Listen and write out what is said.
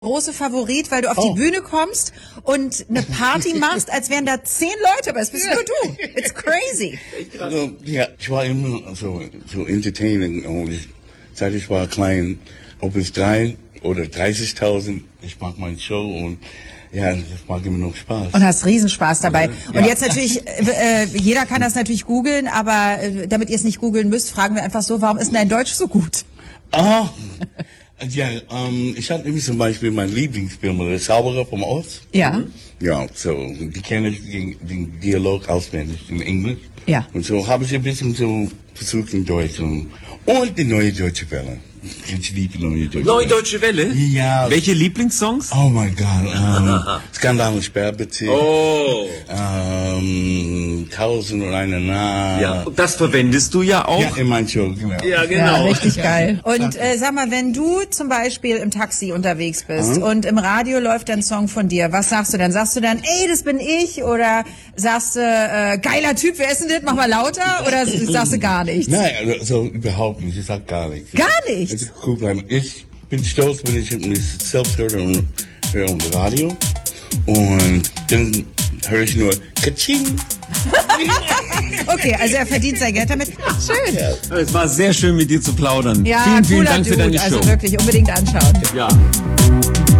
große Favorit, weil du auf die Bühne kommst und eine Party machst, als wären da 10 Leute, aber es bist nur du. It's crazy. Also, ja, ich war immer so entertaining. Und seit ich war klein, ob es 3 oder 30.000, ich mag meine Show und ja, das macht immer noch Spaß. Und hast Riesenspaß dabei. Und jetzt natürlich, jeder kann das natürlich googeln, aber damit ihr es nicht googeln müsst, fragen wir einfach so, warum ist denn dein Deutsch so gut? Ja, ich hatte nämlich zum Beispiel meinen Lieblingsfilm, Der Zauberer vom Oz. Ja. Ja, so, die kenne ich den Dialog auswendig in Englisch. Ja. Und so habe ich ein bisschen so versucht in Deutsch. Und die Neue Deutsche Welle. Ich liebe die Neue Deutsche Welle. Neue Deutsche Welle? Ja. Welche Lieblingssongs? Oh mein Gott. Skandal und Sperrbetrieb. Oh. 1001 Nacht. Ja, das verwendest du ja auch. Ja, in meinem Show, genau. Ja, Ja, genau. richtig geil. Und sag mal, wenn du zum Beispiel im Taxi unterwegs bist und im Radio läuft ein Song von dir, was sagst du dann? Sagst du dann, ey, das bin ich? Oder sagst du, geiler Typ, wer ist denn das? Mach mal lauter? Oder sagst du gar nichts? Nein, also überhaupt nicht. Ich sag gar nichts. Gar nichts? Es ist cool bleiben. Ich bin stolz, wenn ich mich selbst höre im Radio. Und dann höre ich nur Katsching. Okay, also er verdient sein Geld damit. Schön. Es war sehr schön, mit dir zu plaudern. Ja, vielen cooler Dank für Dude, deine Show. also wirklich unbedingt anschauen. Ja.